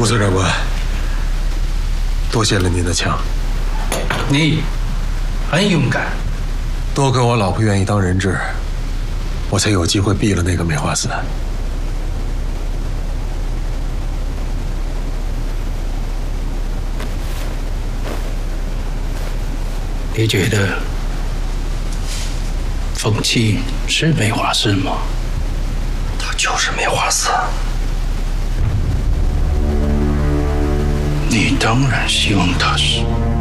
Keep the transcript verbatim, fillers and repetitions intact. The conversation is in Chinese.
顾司长官，多谢了您的枪。 你很勇敢。 多亏我老婆愿意当人质，我才有机会毙了那个梅花四。 你觉得风七是梅花四吗？ 他就是梅花四。 你当然希望他是。